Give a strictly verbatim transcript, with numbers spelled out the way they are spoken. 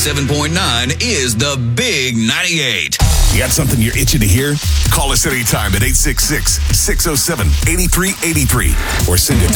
ninety-seven point nine is the Big ninety-eight. You got something you're itching to hear? Call us anytime at eight six six, six oh seven, eight three eight three or send it